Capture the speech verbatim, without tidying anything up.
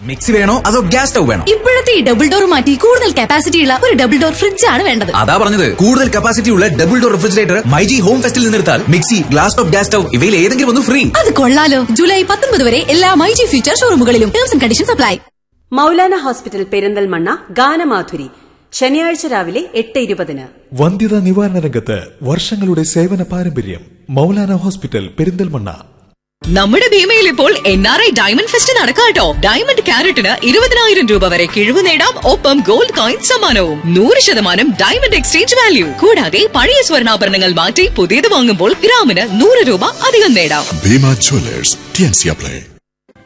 Mixie വേണോ അതോ gas stove വേണോ? ഇപ്പോഴത്തെ ഈ ഡബിൾ ഡോർ മാറ്റി കൂടുതൽ കപ്പാസിറ്റി ഉള്ള ഒരു ഡബിൾ ഡോർ ഫ്രിഡ്ജ് ആണ് വേണ്ടത്. അതാ പറഞ്ഞത്, കൂടുതൽ കപ്പാസിറ്റി ഉള്ള double door refrigerator myG home ഫെസ്റ്റിൽ നിന്നെടുത്താൽ mixie, glass top, gas stove ഇവയിൽ ഏതെങ്കിലും ഒന്ന് ഫ്രീ. അത് കൊള്ളാലോ. ജൂലൈ പത്തൊൻപത് വരെ എല്ലാ myG future ഷോറൂമുകളിലും terms and conditions apply. Maulana hospital Perinthalmanna ഗാനമാധുരി ശനിയാഴ്ച രാവിലെ എട്ട് ഇരുപതിന്. വന്ധ്യതാ നിവാരണ രംഗത്ത് വർഷങ്ങളുടെ സേവന പാരമ്പര്യം. മൗലാന ഹോസ്പിറ്റൽ പെരിന്തൽമണ്ണ. നമ്മുടെ ഭീമയിൽ ഇപ്പോൾ N R I diamond fest നടക്കാട്ടോ. Diamond ക്യാരറ്റിന് ഇരുപതിനായിരം രൂപ വരെ കിഴിവ് നേടാം. ഒപ്പം ഗോൾഡ് കോയിൻ സമ്മാനവും. നൂറ് ശതമാനം ഡയമണ്ട് എക്സ്ചേഞ്ച് വാല്യൂ. കൂടാതെ പഴയ സ്വർണ്ണാഭരണങ്ങൾ മാറ്റി പുതിയത് വാങ്ങുമ്പോൾ ഗ്രാമിന് നൂറ് രൂപ അധികം നേടാം. Bhima Jewellers T N C apply.